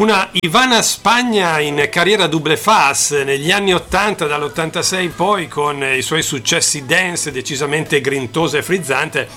Una Ivana Spagna in carriera double face negli anni 80, dall'86 poi, con i suoi successi dance decisamente grintosa e frizzante,